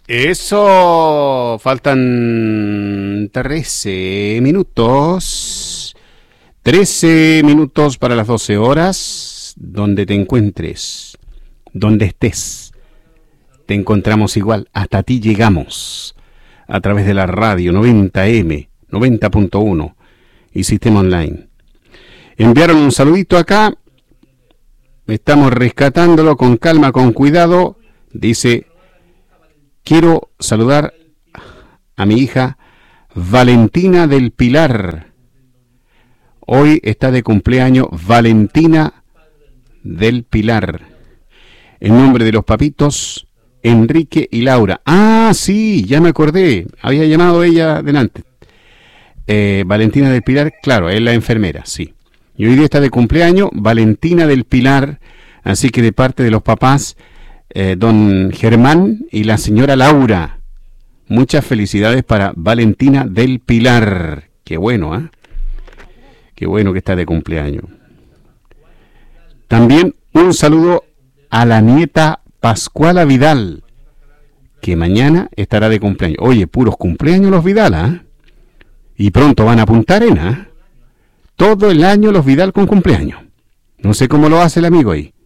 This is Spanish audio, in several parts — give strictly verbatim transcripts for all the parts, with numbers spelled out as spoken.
Eso, faltan trece minutos. trece minutos para las doce horas. Donde te encuentres, donde estés, te encontramos igual. Hasta ti llegamos a través de la radio noventa eme, noventa punto uno y sistema online. Enviaron un saludito acá. Estamos rescatándolo con calma, con cuidado. Dice: quiero saludar a mi hija Valentina del Pilar. Hoy está de cumpleaños Valentina del Pilar. En nombre de los papitos Enrique y Laura. Ah, sí, ya me acordé. Había llamado ella delante. Eh, Valentina del Pilar, claro, es la enfermera, sí. Y hoy día está de cumpleaños Valentina del Pilar. Así que de parte de los papás, Eh, don Germán y la señora Laura, muchas felicidades para Valentina del Pilar. Qué bueno, ¿eh? Qué bueno que está de cumpleaños. También un saludo a la nieta Pascuala Vidal, que mañana estará de cumpleaños. Oye, puros cumpleaños los Vidal, ¿eh? Y pronto van a Punta Arenas, ¿eh? Todo el año los Vidal con cumpleaños. No sé cómo lo hace el amigo ahí.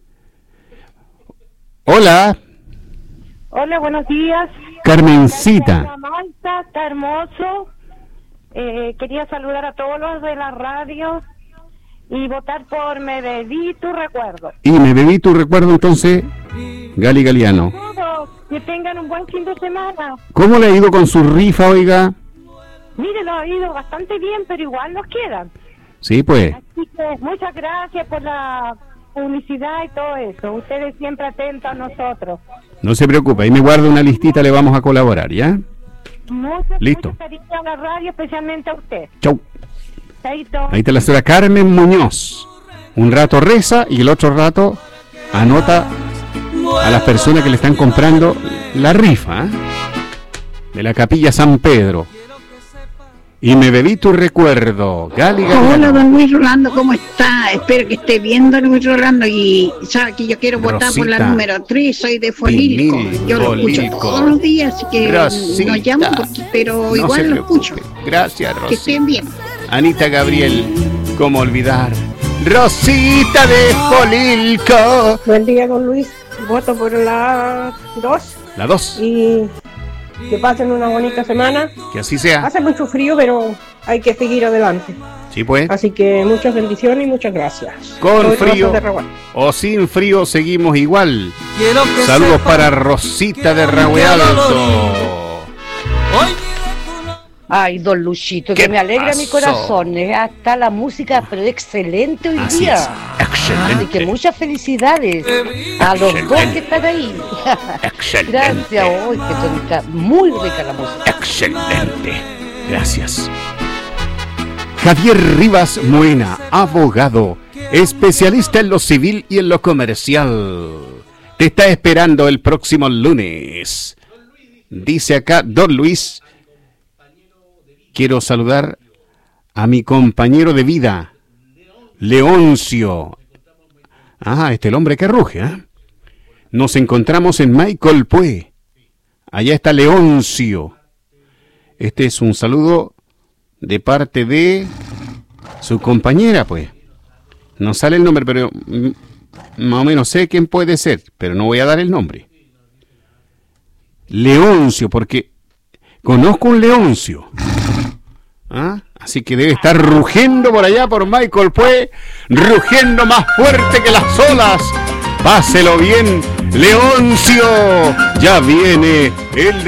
Hola. Hola, buenos días. Carmencita. Malta, está hermoso. Eh, quería saludar a todos los de la radio y votar por Me Bebí Tu Recuerdo. Y Me Bebí Tu Recuerdo, entonces, Gali Galiano. Todos, que tengan un buen fin de semana. ¿Cómo le ha ido con su rifa, oiga? Mire, lo ha ido bastante bien, pero igual nos quedan. Sí, pues. Así que muchas gracias por la publicidad y todo eso. Ustedes siempre atentos a nosotros. No se preocupe, ahí me guardo una listita, le vamos a colaborar, ¿ya? Muchas, listo. Muchas cariños a la radio, especialmente a usted. Chau. Chaito. Ahí está la señora Carmen Muñoz. Un rato reza y el otro rato anota a las personas que le están comprando la rifa, ¿eh? De la Capilla San Pedro. Y Me Bebí Tu Recuerdo. Gali, Gali. Hola, don Luis Rolando, ¿cómo está? Espero que esté bien, don Luis Rolando. Y sabe que yo quiero votar Rosita, por la número tres, soy de Folilco. Yo lo escucho todos los días, así que Rosita, no llamo, porque, pero no igual lo escucho. Gracias, Rosita. Que estén bien. Anita Gabriel, ¿cómo olvidar? Rosita de Folilco. Buen día, don Luis. Voto por la dos. La dos. Y que pasen una bonita semana. Que así sea. Hace mucho frío, pero hay que seguir adelante. Sí, pues. Así que muchas bendiciones y muchas gracias. Con Soy frío o sin frío seguimos igual. Saludos para Rosita de Rahue Alto. Ay, don Luchito, que me alegra pasó? Mi corazón. ¿eh? Hasta la música, pero excelente hoy Así día. Es. Excelente. Así que muchas felicidades a los excelente. dos que están ahí. Excelente. Gracias, hoy que tónica, muy rica la música. Excelente. Gracias. Javier Rivas Moena, abogado, especialista en lo civil y en lo comercial. Te está esperando el próximo lunes. Dice acá, don Luis, quiero saludar a mi compañero de vida, Leoncio. Ah, este es el hombre que ruge, ¿eh? Nos encontramos en Maicolpué. Allá está Leoncio. Este es un saludo de parte de su compañera, pues. No sale el nombre, pero más o menos sé quién puede ser, pero no voy a dar el nombre. Leoncio, porque conozco un Leoncio. ¿Ah? Así que debe estar rugiendo por allá por Maicolpué, rugiendo más fuerte que las olas. Páselo bien, Leoncio. Ya viene el